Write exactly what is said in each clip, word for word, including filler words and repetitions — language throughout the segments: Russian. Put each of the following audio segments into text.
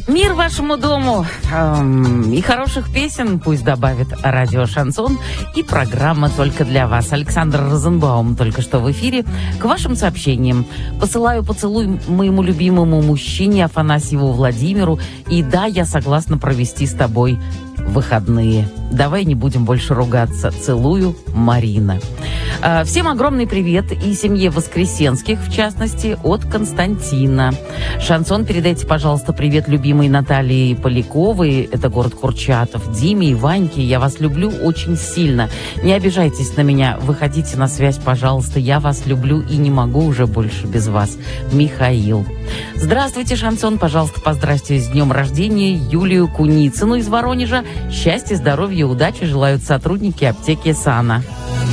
Мир вашему дому эм, и хороших песен пусть добавит радио «Шансон» и программа «Только для вас». Александр Розенбаум только что в эфире. К вашим сообщениям. Посылаю поцелуй моему любимому мужчине Афанасьеву Владимиру. И да, я согласна провести с тобой выходные. Давай не будем больше ругаться. Целую, Марина. Э, всем огромный привет и семье Воскресенских, в частности, от Константина. Шансон, передайте, пожалуйста, привет любимой Натальи Поляковой, это город Курчатов, Диме и Ваньке. Я вас люблю очень сильно. Не обижайтесь на меня, выходите на связь, пожалуйста. Я вас люблю и не могу уже больше без вас. Михаил. Здравствуйте, Шансон. Пожалуйста, поздравьте с днем рождения Юлию Куницыну из Воронежа. Счастья, здоровья, удачи желают сотрудники аптеки «Сана».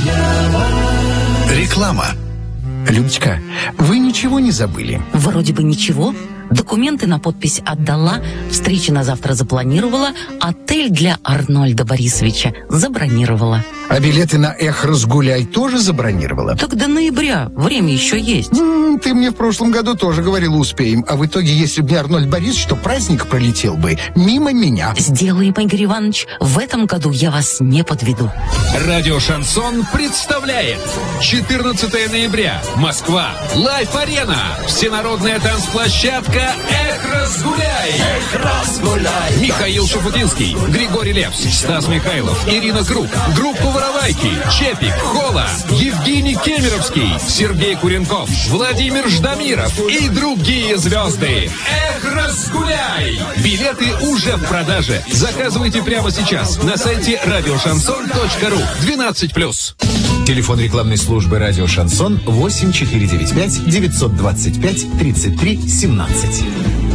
Реклама. Людочка, вы ничего не забыли? Вроде бы ничего. Документы на подпись отдала, встречи на завтра запланировала, отель для Арнольда Борисовича забронировала. А билеты на «Эх, разгуляй» тоже забронировала? Так до ноября, время еще есть. М-м, ты мне в прошлом году тоже говорила, успеем. А в итоге, если бы не Арнольд Борисович, то праздник пролетел бы мимо меня. Сделаем, Игорь Иванович, в этом году я вас не подведу. Радио «Шансон» представляет четырнадцатого ноября. Москва. Лайф-арена. Всенародная танцплощадка «Эх, разгуляй». Эх, разгуляй. Михаил Шафутинский, Григорий Лепс, Стас Михайлов, Ирина Круг, группа «Воровайки», Чепик, Хола, Евгений Кемеровский, Сергей Куренков, Владимир Ждамиров и другие звезды. Эх, разгуляй. Билеты уже в продаже. Заказывайте прямо сейчас на сайте радиошансон точка ру. двенадцать плюс. Телефон рекламной службы «Радио Шансон» восемь четыре девять пять девятьсот двадцать пять тридцать три семнадцать.